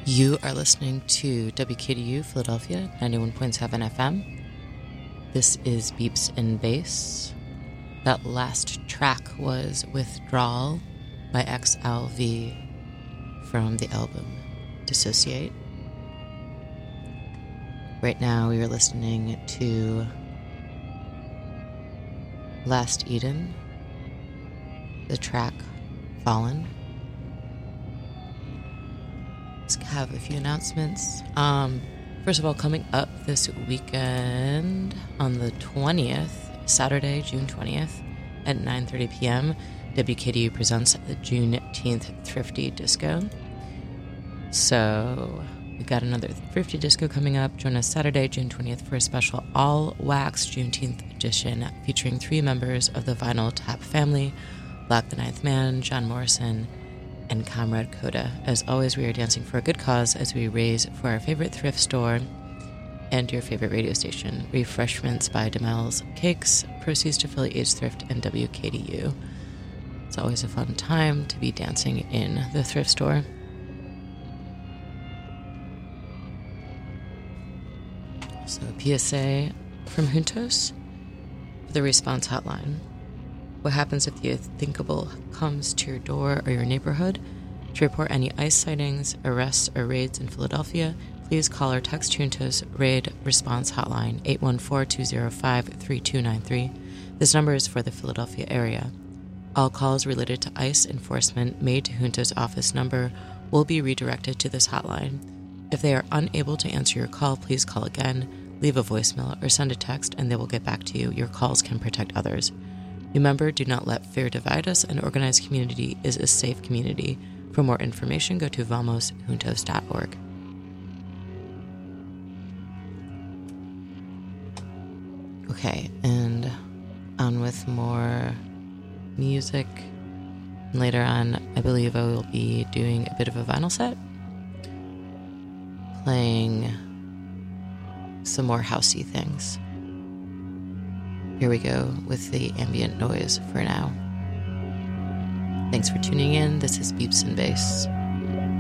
You are listening to WKDU Philadelphia 91.7 FM. This is Beeps and Bass. That last track was Withdrawal by XLV from the album Dissociate. Right now we are listening to Last Eden, the track Fallen. Let's have a few announcements. First of all, coming up this weekend on the 20th, Saturday, June 20th at 9:30 p.m., WKDU presents the Juneteenth Thrifty Disco. So we've got another Thrifty Disco coming up. Join us Saturday, June 20th for a special all-wax Juneteenth edition featuring 3 members of the Vinyl Tap family, Black the Ninth Man, John Morrison, and Comrade Coda. As always, we are dancing for a good cause as we raise for our favorite thrift store and your favorite radio station. Refreshments by DeMel's Cakes, proceeds to Philly Age Thrift and WKDU. It's always a fun time to be dancing in the thrift store. So, PSA from Juntos for the response hotline. What happens if the unthinkable comes to your door or your neighborhood? To report any ICE sightings, arrests, or raids in Philadelphia, please call or text Juntos Raid Response Hotline 814-205-3293. This number is for the Philadelphia area. All calls related to ICE enforcement made to Juntos office number will be redirected to this hotline. If they are unable to answer your call, please call again, leave a voicemail, or send a text, and they will get back to you. Your calls can protect others. Remember, do not let fear divide us. An organized community is a safe community. For more information, go to vamosjuntos.org. Okay, and on with more music. Later on, I believe I will be doing a bit of a vinyl set, playing some more housey things. Here we go with the ambient noise for now. Thanks for tuning in. This is Beeps and Bass.